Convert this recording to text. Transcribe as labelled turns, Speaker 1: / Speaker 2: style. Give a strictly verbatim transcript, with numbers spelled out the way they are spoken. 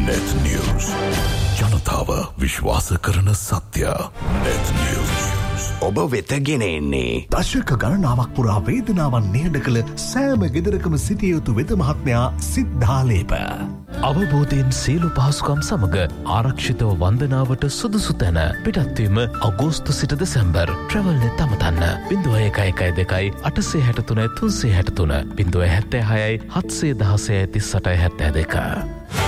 Speaker 1: Net News. ජනතාව විශ්වාස කරන සත්‍ය. Net News. ඔබ වෙත ගෙන එන්නේ
Speaker 2: දශක ගණනාවක් පුරා වේදනාවන් නිහඬ කළ සෑම ගෙදරකම සිටිය යුතු වෙද මහත්මයා සිද්ධාලේප.
Speaker 3: අවබෝධයෙන් සියලු පහසුකම් සමග ආරක්ෂිතව වන්දනාවට සුදුසු තැන. පිටත්වීම අගෝස්තු සිට දෙසැම්බර්. ට්‍රැවල්නෙත් අමතන්න. බිංදුව එක එකයි දෙකයි අටසේ හැටතුනයි තුන්සේ හැටතුන බිංදුව හැත්තෑ හයයි හත්සේ දහසයයි තිස් අටයි හැත්තෑ දෙක.